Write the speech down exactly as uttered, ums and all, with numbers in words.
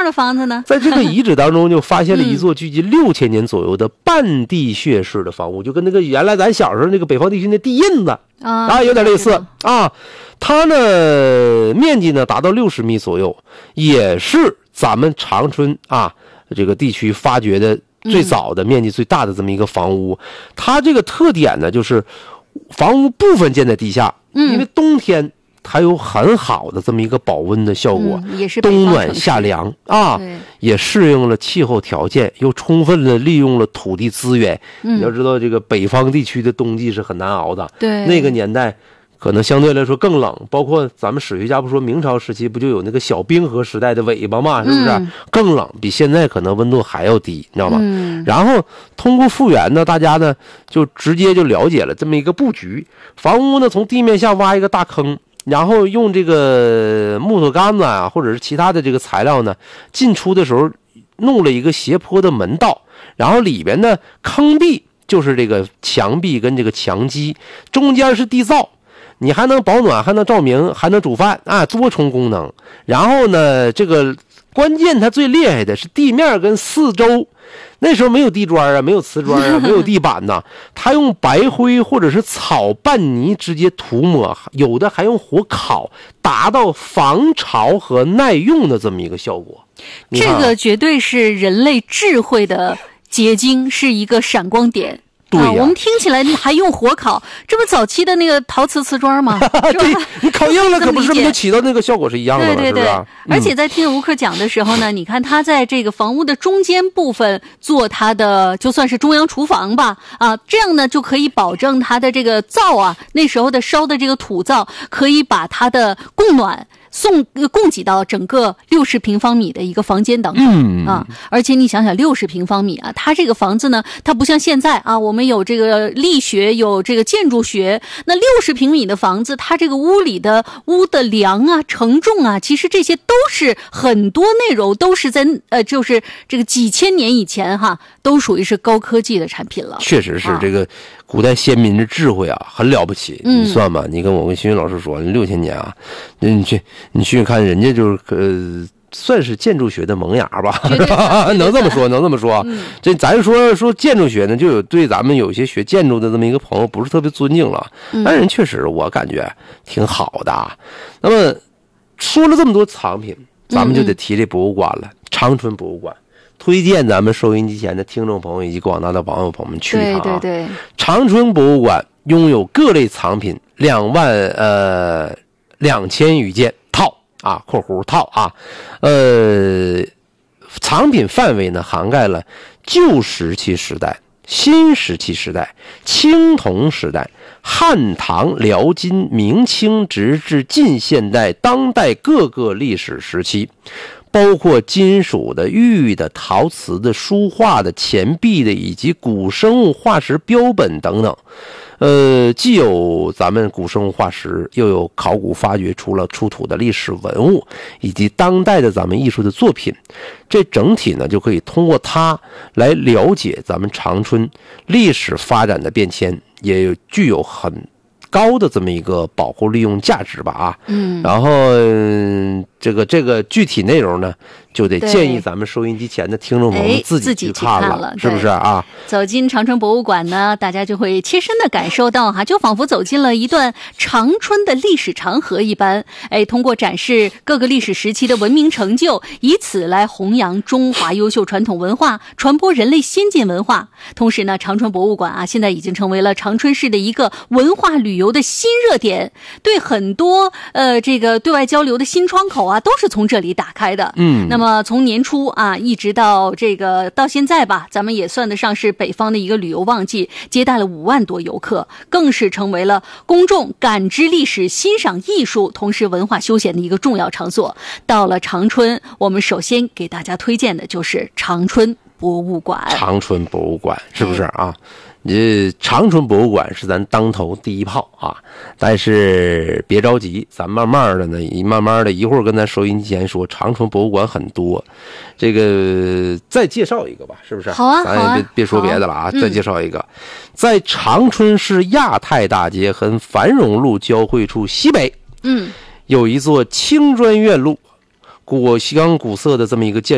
的房子呢？ 在这个遗址当中，就发现了一座距今六千年左右的半地穴式的房屋，就跟那个原来咱小时候那个北方地区那地印子啊，啊有点类似啊。它呢面积呢达到六十米左右，也是咱们长春啊这个地区发掘的最早的面积最大的这么一个房屋。嗯、它这个特点呢，就是房屋部分建在地下，嗯、因为冬天它有很好的这么一个保温的效果， 嗯、也是冬暖夏凉啊，也适应了气候条件，又充分的利用了土地资源。嗯、你要知道，这个北方地区的冬季是很难熬的， 对， 那个年代可能相对来说更冷，包括咱们史学家不说明朝时期不就有那个小冰河时代的尾巴嘛，是不是、嗯、更冷，比现在可能温度还要低，你知道吗、嗯、然后通过复原呢，大家呢就直接就了解了这么一个布局。房屋呢从地面下挖一个大坑，然后用这个木头杆子啊或者是其他的这个材料呢，进出的时候弄了一个斜坡的门道，然后里边呢坑壁就是这个墙壁跟这个墙基，中间是地灶，你还能保暖，还能照明，还能煮饭啊，多重功能。然后呢，这个关键它最厉害的是地面跟四周，那时候没有地砖啊，没有瓷砖啊，没有地板呐，它用白灰或者是草拌泥直接涂抹，有的还用火烤，达到防潮和耐用的这么一个效果。 这个绝对是人类智慧的结晶，是一个闪光点。 对、啊啊，我们听起来还用火烤，这不早期的那个陶瓷瓷砖吗？ 对，你烤硬了可不是不就起到那个效果是一样的吗？ 对对对。 是吧？ 而且在听吴克讲的时候呢，嗯、你看他在这个房屋的中间部分做他的就算是中央厨房吧，啊，这样呢就可以保证他的这个灶啊，那时候的烧的这个土灶可以把它的供暖送供给到整个六十平方米的一个房间当中、嗯、啊，而且你想想六十平方米啊，它这个房子呢，它不像现在啊，我们有这个力学，有这个建筑学，那六十平米的房子，它这个屋里的屋的梁啊、承重啊，其实这些都是很多内容都是在呃，就是这个几千年以前哈，都属于是高科技的产品了。 确实是、啊、这个古代先民的智慧啊，很了不起。嗯、你算吧，你跟我跟新云老师说，六千年啊，你去。你去看人家就是呃，算是建筑学的萌芽吧，能这么说，能这么说。嗯、这咱说说建筑学呢，就有对咱们有些学建筑的这么一个朋友不是特别尊敬了，嗯、但人确实我感觉挺好的。那么说了这么多藏品，咱们就得提这博物馆了，嗯、长春博物馆。推荐咱们收音机前的听众朋友以及广大的网友朋友们去一趟啊！ 对对对， 长春博物馆拥有各类藏品两万呃两千余件。啊，括弧套啊，呃，藏品范围呢涵盖了旧石器时代、新石器时代、青铜时代、汉唐、辽金、明清，直至近现代、当代各个历史时期，包括金属的、玉的、陶瓷的、书画的、钱币的，以及古生物化石标本等等。呃，既有咱们古生物化石，又有考古发掘出了出土的历史文物，以及当代的咱们艺术的作品，这整体呢就可以通过它来了解咱们长春历史发展的变迁，也有具有很高的这么一个保护利用价值吧啊。嗯，然后、嗯、这个这个具体内容呢，就得建议咱们收音机前的听众朋友们自己去看了， 了是不是啊？ 走进长春博物馆呢，大家就会切身的感受到哈，就仿佛走进了一段长春的历史长河一般。哎，通过展示各个历史时期的文明成就，以此来弘扬中华优秀传统文化，传播人类先进文化。同时呢，长春博物馆啊，现在已经成为了长春市的一个文化旅游的新热点，对很多呃这个对外交流的新窗口啊，都是从这里打开的。嗯，那么从年初啊，一直到这个到现在吧，咱们也算得上是北方的一个旅游旺季，接待了五万多游客，更是成为了公众感知历史、欣赏艺术，同时文化休闲的一个重要场所。到了长春，我们首先给大家推荐的就是长春博物馆。 长春博物馆是不是啊？呃，长春博物馆是咱当头第一炮啊，但是别着急，咱慢慢的呢，慢慢的一会儿跟咱收音机前说，长春博物馆很多，这个再介绍一个吧，是不是？ 好啊， 咱也别好啊别说别的了啊， 嗯、 再介绍一个，在长春市亚太大街和繁荣路交汇处西北， 嗯， 有一座青砖院路，古香古色的这么一个建筑。